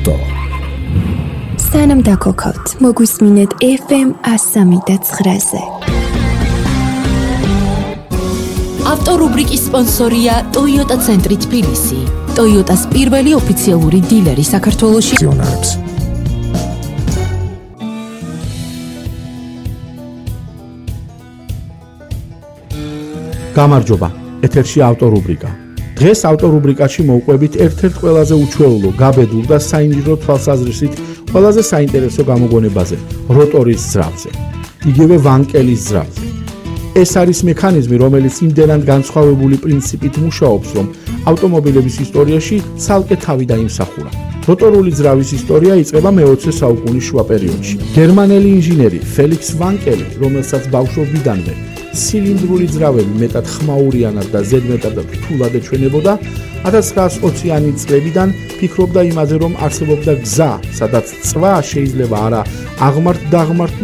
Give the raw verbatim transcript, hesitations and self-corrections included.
ავტო. სანამ დაგოქავთ, მოგვისმინეთ ეფ ემ სამი და ცხრაზე. ავტორუბრიკის სპონსორია Toyota ცენტრი თბილისი. Toyota-ს პირველი ოფიციალური დილერი საქართველოში. გამარჯობა, ეთერში ავტორუბრიკა. დღეს ავტორუბრიკაში მოვყვებით ერთ-ერთ ყველაზე უჩვეულო, გაბედულ და საინჟინრო თვალსაზრისით ყველაზე საინტერესო გამოგონებაზე, როტორის ძრავზე. იგივე ვანკელის ძრავზე. ეს არის მექანიზმი, რომელიც იმდენად განსხვავებული პრინციპით მუშაობს, რომ ავტომობილების ისტორიაში ცალკე თავი დაიმსახურა. როტორული ძრავის ისტორია იწყება მეოცე საუკუნის შუა პერიოდში. გერმანელი ინჟინერი ფელიქს ვანკელი, რომელსაც ბავშვობიდანვე ცილინდრული ძრავები მეტად ხმაურიანად და ზედმეტად რთულად ეჩვენებოდა, ათას ცხრაას ოციანი წლებიდან ფიქრობდა იმაზე, რომ არსებობდა გზა, სადაც წვა შეიძლება არა აღმართ-დაღმართ